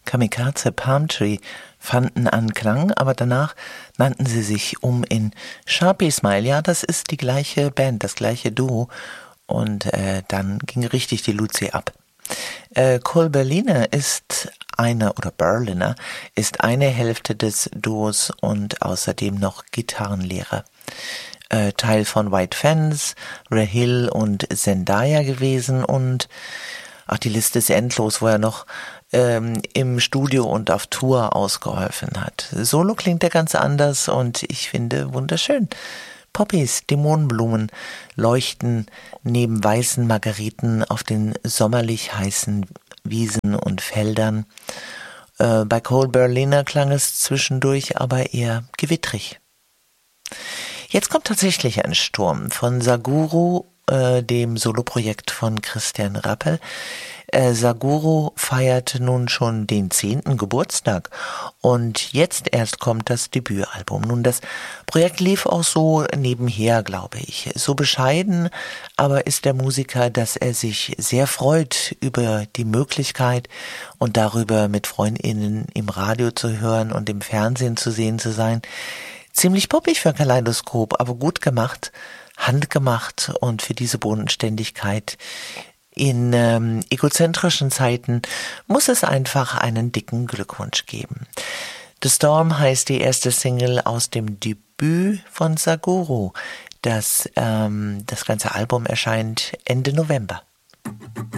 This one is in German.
Kamikaze Palm Tree fanden Anklang, aber danach nannten sie sich um in Sharpie Smile. Ja, das ist die gleiche Band, das gleiche Duo. Und dann ging richtig die Luzi ab. Cole Berliner ist Berliner ist eine Hälfte des Duos und außerdem noch Gitarrenlehrer. Teil von White Fence, Rahil und Zendaya gewesen und die Liste ist endlos, wo er noch im Studio und auf Tour ausgeholfen hat. Solo klingt er ganz anders und ich finde wunderschön. Poppies, Dämonenblumen leuchten neben weißen Margeriten auf den sommerlich heißen Wiesen und Feldern. Bei Cole Berliner klang es zwischendurch aber eher gewittrig. Jetzt kommt tatsächlich ein Sturm von Saguru, dem Soloprojekt von Christian Rappel. Saguru feiert nun schon den 10. Geburtstag und jetzt erst kommt das Debütalbum. Nun, das Projekt lief auch so nebenher, glaube ich. So bescheiden aber ist der Musiker, dass er sich sehr freut über die Möglichkeit und darüber mit FreundInnen im Radio zu hören und im Fernsehen zu sehen zu sein. Ziemlich poppig für Kaleidoskop, aber gut gemacht, handgemacht und für diese Bodenständigkeit in egozentrischen Zeiten muss es einfach einen dicken Glückwunsch geben. The Storm heißt die erste Single aus dem Debüt von Saguru. Das ganze Album erscheint Ende November.